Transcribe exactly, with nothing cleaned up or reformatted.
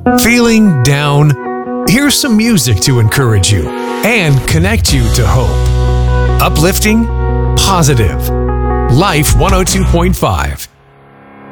Feeling down? Here's some music to encourage you and connect you to hope. Uplifting, positive. Life one oh two point five.